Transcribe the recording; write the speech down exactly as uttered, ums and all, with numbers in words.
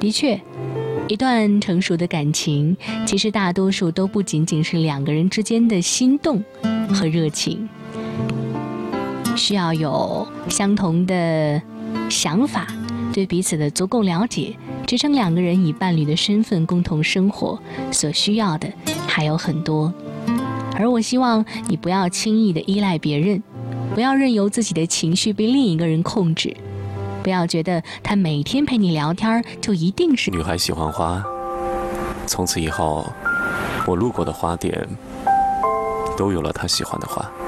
的确，一段成熟的感情，其实大多数都不仅仅是两个人之间的心动和热情，需要有相同的想法，对彼此的足够了解，支撑两个人以伴侣的身份共同生活，所需要的还有很多。而我希望你不要轻易的依赖别人，不要任由自己的情绪被另一个人控制，不要觉得他每天陪你聊天就一定是。 女孩喜欢花，从此以后，我路过的花店都有了她喜欢的花。